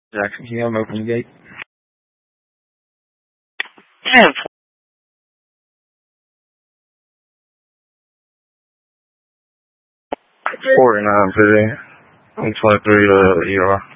Jackson, can you help me open the gate? Damn. 49, 23 ER.